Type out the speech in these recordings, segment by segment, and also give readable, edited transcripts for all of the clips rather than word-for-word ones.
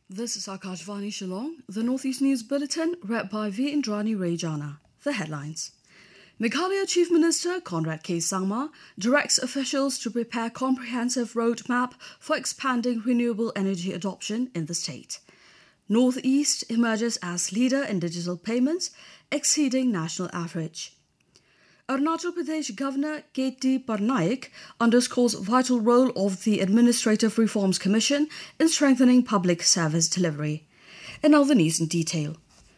This is Akashvani Shillong, the Northeast News Bulletin, read by V. Indrani Rejana. The headlines. Meghalaya Chief Minister Conrad K. Sangma directs officials to prepare comprehensive roadmap for expanding renewable energy adoption in the state. Northeast emerges as leader in digital payments, exceeding national average. Arunachal Pradesh Governor K.T. Parnaik underscores vital role of the Administrative Reforms Commission in strengthening public service delivery. And now the news in detail.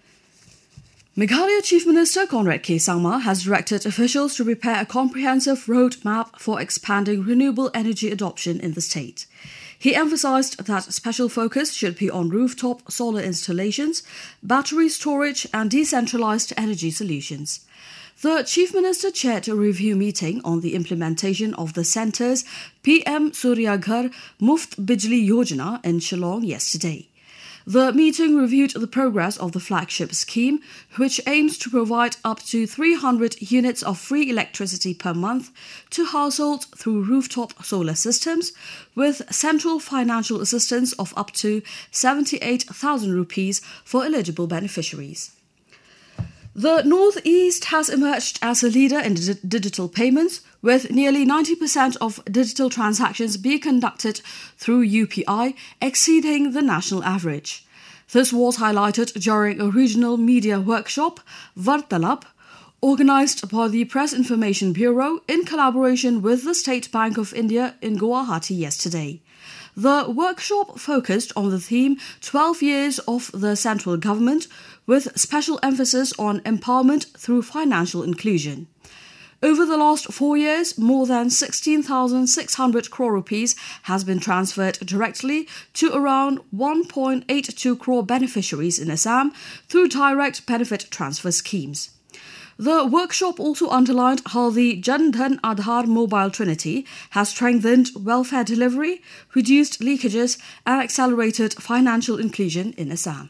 Meghalaya Chief Minister Conrad K. Sangma has directed officials to prepare a comprehensive roadmap for expanding renewable energy adoption in the state. He emphasized that special focus should be on rooftop solar installations, battery storage, and decentralized energy solutions. The Chief Minister chaired a review meeting on the implementation of the centre's PM Surya Ghar Muft Bijli Yojana in Shillong yesterday. The meeting reviewed the progress of the flagship scheme, which aims to provide up to 300 units of free electricity per month to households through rooftop solar systems, with central financial assistance of up to 78,000 rupees for eligible beneficiaries. The Northeast has emerged as a leader in digital payments, with nearly 90% of digital transactions being conducted through UPI, exceeding the national average. This was highlighted during a regional media workshop, Vartalap, organized by the Press Information Bureau in collaboration with the State Bank of India in Guwahati yesterday. The workshop focused on the theme 12 years of the central government, with special emphasis on empowerment through financial inclusion. Over the last 4 years, more than 16,600 crore rupees has been transferred directly to around 1.82 crore beneficiaries in Assam through direct benefit transfer schemes. The workshop also underlined how the Jan Dhan Aadhaar Mobile Trinity has strengthened welfare delivery, reduced leakages, and accelerated financial inclusion in Assam.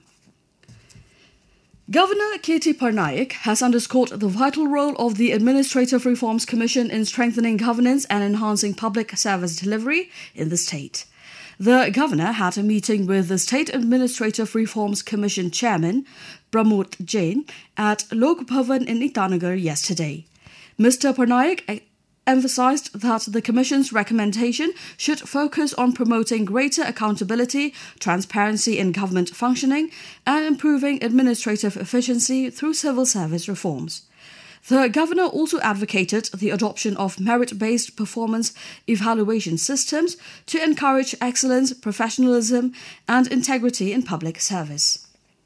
Governor K.T. Parnaik has underscored the vital role of the Administrative Reforms Commission in strengthening governance and enhancing public service delivery in the state. The governor had a meeting with the State Administrative Reforms Commission Chairman, Pramod Jain, at Lok Bhavan in Itanagar yesterday. Mr. Parnaik emphasized that the Commission's recommendation should focus on promoting greater accountability, transparency in government functioning, and improving administrative efficiency through civil service reforms. The governor also advocated the adoption of merit-based performance evaluation systems to encourage excellence, professionalism, and integrity in public service.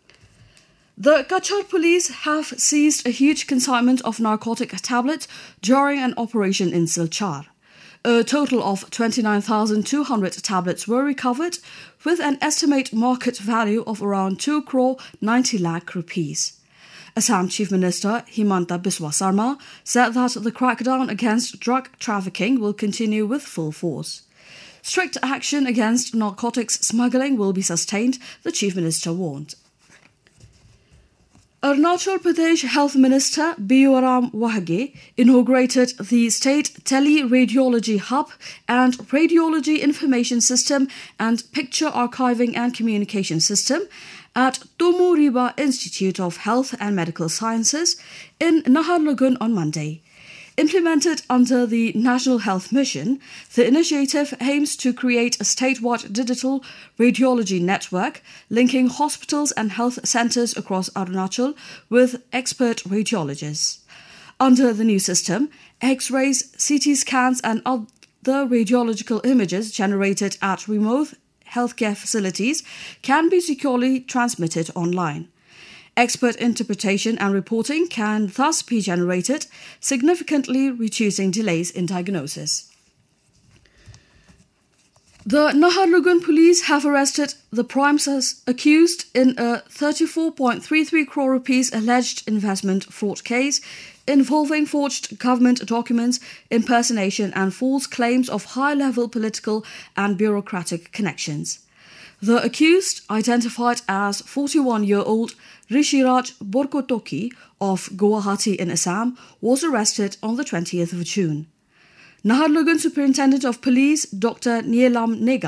The Cachar police have seized a huge consignment of narcotic tablets during an operation in Silchar. A total of 29,200 tablets were recovered, with an estimated market value of around 2 crore 90 lakh rupees. Assam Chief Minister Himanta Biswa Sarma said that the crackdown against drug trafficking will continue with full force. Strict action against narcotics smuggling will be sustained, the Chief Minister warned. Arunachal Pradesh Health Minister Bioram Wahage inaugurated the State Tele-Radiology Hub and Radiology Information System and Picture Archiving and Communication System at Tomo Riba Institute of Health and Medical Sciences in Naharlagun on Monday. Implemented under the National Health Mission, the initiative aims to create a statewide digital radiology network linking hospitals and health centres across Arunachal with expert radiologists. Under the new system, X-rays, CT scans and other radiological images generated at remote healthcare facilities can be securely transmitted online. Expert interpretation and reporting can thus be generated, significantly reducing delays in diagnosis. The Naharlagun police have arrested the prime accused in a 34.33 crore rupees alleged investment fraud case involving forged government documents, impersonation and false claims of high-level political and bureaucratic connections. The accused, identified as 41-year-old Rishiraj Borkotoki of Guwahati in Assam, was arrested on the 20th of June. Naharlagun Superintendent of Police Dr. Nielam Nega